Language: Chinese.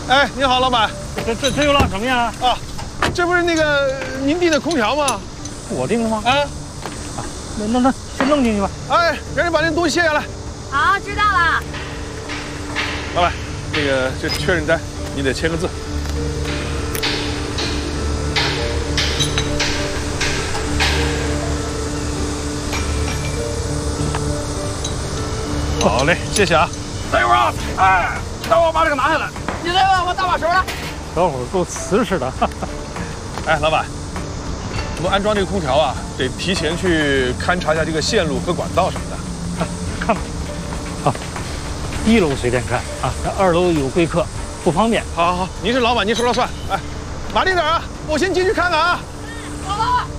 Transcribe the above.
哎，你好，老板。 这又闹什么呀？ 啊，这不是那个您订的空调吗？ 我订的吗？ 啊， 那先弄进去吧。 哎，赶紧把那东西卸下来。 好，知道了。 老板，那个这确认单，你得签个字。好嘞，谢谢啊。 等一会儿啊，哎，等我把这个拿下来。你再帮我搭把手来。 小伙够瓷实的。 哎，老板，我们安装这个空调啊，得提前去勘察一下这个线路和管道什么的。 看吧。好，1楼随便看啊，这2楼有贵客，不方便。 好，您是老板，您说了算。哎，麻利点啊，我先进去看看啊。 走了。